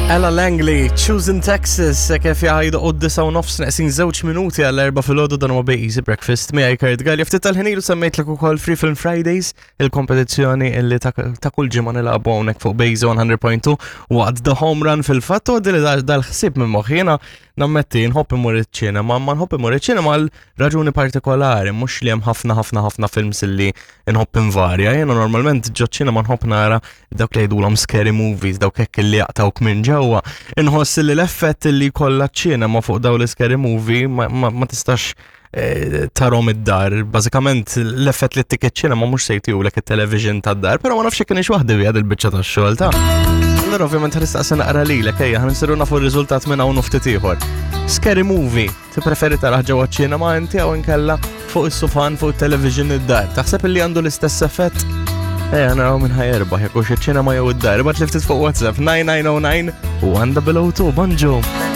Ella Langley, Choosing Texas, kif jgħidu qoddisa u nofs neqsin 2 minuti għall-4 fil-ħodu dan huwa Easy Breakfast miegħi Kurt Galli. Ftit tal-ħinilu semmejtlek ukoll Free Film Fridays, il-kompetizzjoni illi ta' kull ġimgħa nilagħbu hawnhekk fuq Base 100.2 waqt the home run fil-fatt u dilli dal-ħsieb minn moħħina nammetti nħobb imur iċ-ċinema, ma nħobb imur iċ-ċinema għal raġuni partikolari, mhux li hemm ħafna films illi nħobb invarja. Jiena normalment ġo-ċinema nħobb nara dawk li jgħidulhom scary movies, dawk hekk li jaqtawk minn ġewwa. Inħoss li l-effett li kollha ċinema fuq dawn l-scary movie ma tistax tarom id-dar. Bażikament l-effett li t-tiket ċinema mhux se jtihulek it-television tad-dar, però ma nafx jekk inhiex waħda wieħed il-biċċa tax-xogħol ta'. Allora ovvjament ħanistaqsi naqra lilek ejja ħansiru nafu r-riżultat minn hawn ftit ieħor. Scary movie, tippreferi taraħ ġewwa ċ-ċinema inti jew inkella fuq is-sufan fuq it-television id-dar? Taħseb li għandu l-istess effett? Naraw minn ħajjerbaħ jekk hux iċ-ċinema jew id-dar. Ibgħat li ftit fuq WhatsApp 9909 10002 bonġu.